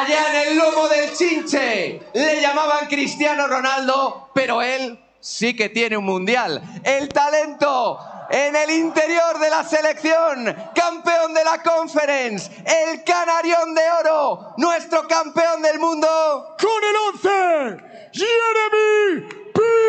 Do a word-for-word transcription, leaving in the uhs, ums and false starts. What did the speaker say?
Allá en el lomo del Chinche le llamaban Cristiano Ronaldo, pero él sí que tiene un mundial. El talento en el interior de la selección, campeón de la Conference, el canarión de oro.